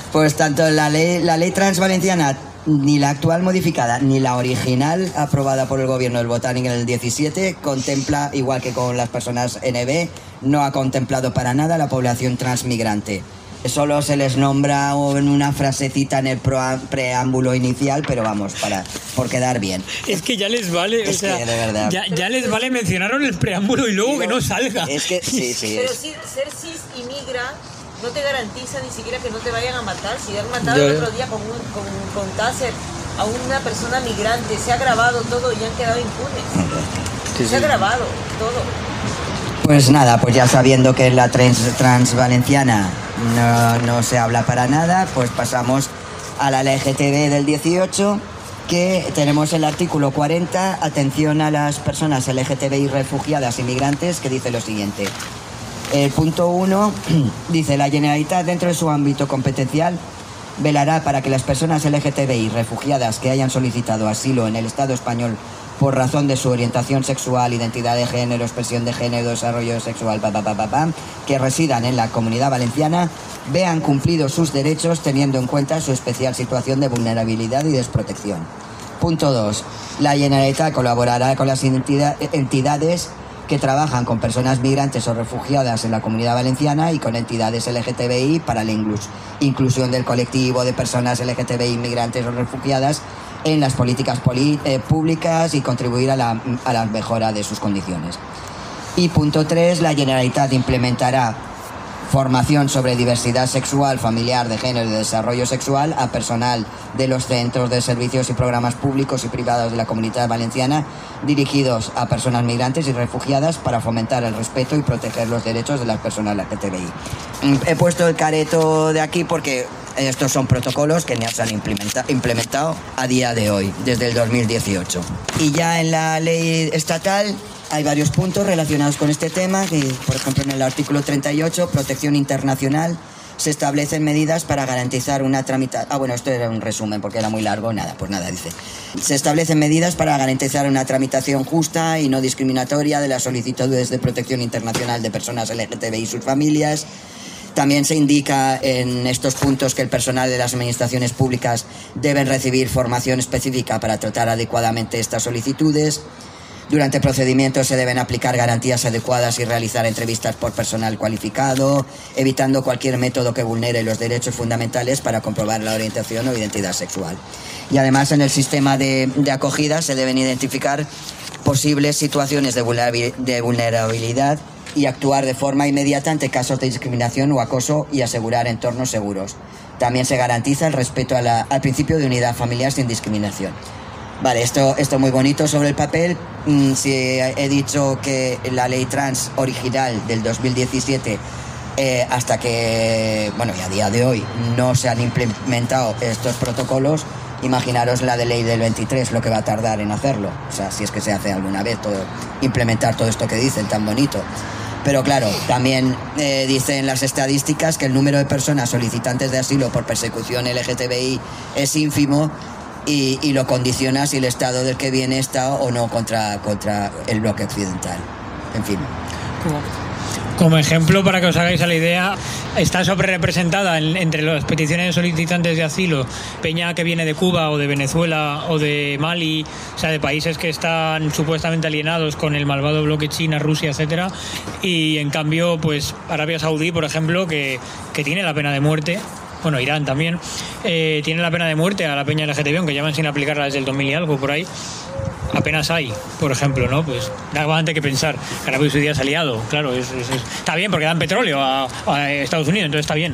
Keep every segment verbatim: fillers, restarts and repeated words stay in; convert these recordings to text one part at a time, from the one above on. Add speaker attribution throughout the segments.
Speaker 1: Pues tanto la ley, la ley trans valenciana, ni la actual modificada, ni la original aprobada por el gobierno del Botánico en el diecisiete, contempla, igual que con las personas N B, no ha contemplado para nada la población transmigrante. Solo se les nombra en una frasecita en el preámbulo inicial, pero vamos, para por quedar bien.
Speaker 2: Es que ya les vale,
Speaker 1: es
Speaker 2: o sea,
Speaker 1: que de verdad.
Speaker 2: Ya, ya les vale mencionaron el preámbulo y luego y no, que no salga.
Speaker 1: Es que sí, sí.
Speaker 3: Pero si ser cis y migra no te garantiza ni siquiera que no te vayan a matar. Si han matado el otro día con, un, con, con Taser a una persona migrante, se ha grabado todo y han quedado impunes. Sí, se sí. ha grabado todo.
Speaker 1: Pues nada, pues ya sabiendo que la trans, trans valenciana no, no se habla para nada, pues pasamos a la L G T B del dieciocho, que tenemos el artículo cuarenta, atención a las personas L G T B I refugiadas y migrantes, que dice lo siguiente. El punto uno dice: la Generalitat, dentro de su ámbito competencial, velará para que las personas L G T B I refugiadas que hayan solicitado asilo en el Estado español por razón de su orientación sexual, identidad de género, expresión de género, desarrollo sexual, pa, pa, pa, pa, pa, que residan en la Comunidad Valenciana, vean cumplidos sus derechos teniendo en cuenta su especial situación de vulnerabilidad y desprotección. Punto dos. La Generalitat colaborará con las entidades que trabajan con personas migrantes o refugiadas en la Comunidad Valenciana y con entidades L G T B I para la inclus- inclusión del colectivo de personas L G T B I migrantes o refugiadas en las políticas poli- eh, públicas y contribuir a la, a la mejora de sus condiciones. Y punto tres, la Generalitat implementará formación sobre diversidad sexual, familiar, de género y de desarrollo sexual a personal de los centros de servicios y programas públicos y privados de la Comunidad Valenciana dirigidos a personas migrantes y refugiadas para fomentar el respeto y proteger los derechos de las personas L G T B I. He puesto el careto de aquí porque estos son protocolos que ya se han implementa, implementado a día de hoy, desde el dos mil dieciocho. Y ya en la ley estatal hay varios puntos relacionados con este tema, que, por ejemplo, en el artículo treinta y ocho, protección internacional, se establecen medidas para garantizar una tramitación... Ah, bueno, esto era un resumen porque era muy largo. Nada, pues nada, dice. Se establecen medidas para garantizar una tramitación justa y no discriminatoria de las solicitudes de protección internacional de personas L G T B I y sus familias. También se indica en estos puntos que el personal de las administraciones públicas deben recibir formación específica para tratar adecuadamente estas solicitudes. Durante el procedimiento se deben aplicar garantías adecuadas y realizar entrevistas por personal cualificado, evitando cualquier método que vulnere los derechos fundamentales para comprobar la orientación o identidad sexual. Y además, en el sistema de, de acogida se deben identificar posibles situaciones de vulnerabilidad y actuar de forma inmediata ante casos de discriminación o acoso y asegurar entornos seguros. También se garantiza el respeto a la, al principio de unidad familiar sin discriminación. Vale, esto, esto es muy bonito sobre el papel. Mm, si he dicho que la ley trans original del dos mil diecisiete, eh, hasta que, bueno, y a día de hoy no se han implementado estos protocolos, imaginaros la de ley del veintitrés, lo que va a tardar en hacerlo. O sea, si es que se hace alguna vez, todo, implementar todo esto que dicen tan bonito. Pero claro, también eh, dicen las estadísticas que el número de personas solicitantes de asilo por persecución L G T B I es ínfimo. Y, y lo condiciona si el Estado del que viene está o no contra, contra el bloque occidental. En fin.
Speaker 2: Como, como ejemplo, para que os hagáis a la idea, está sobrerepresentada en, entre las peticiones de solicitantes de asilo peña que viene de Cuba o de Venezuela o de Mali, o sea, de países que están supuestamente alienados con el malvado bloque China, Rusia, etcétera. Y en cambio, pues Arabia Saudí, por ejemplo, que, que tiene la pena de muerte. Bueno, Irán también, eh, tiene la pena de muerte a la peña L G T B, aunque llevan sin aplicarla desde el dos mil y algo por ahí. Apenas hay, por ejemplo, ¿no? Pues da bastante que pensar. Arabia Saudí es aliado, claro, es, es, es, está bien porque dan petróleo a, a Estados Unidos, entonces está bien.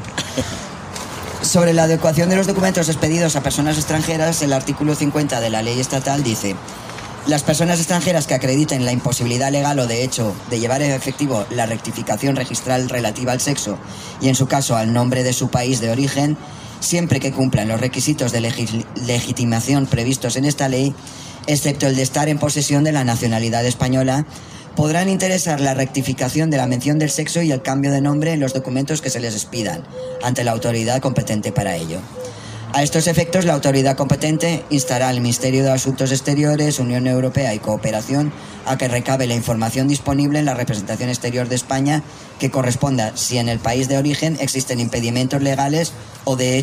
Speaker 1: Sobre la adecuación de los documentos expedidos a personas extranjeras, el artículo cincuenta de la ley estatal dice: las personas extranjeras que acrediten la imposibilidad legal o de hecho de llevar a efectivo la rectificación registral relativa al sexo y en su caso al nombre de su país de origen, siempre que cumplan los requisitos de legis- legitimación previstos en esta ley, excepto el de estar en posesión de la nacionalidad española, podrán interesar la rectificación de la mención del sexo y el cambio de nombre en los documentos que se les expidan ante la autoridad competente para ello. A estos efectos, la autoridad competente instará al Ministerio de Asuntos Exteriores, Unión Europea y Cooperación a que recabe la información disponible en la representación exterior de España que corresponda si en el país de origen existen impedimentos legales o de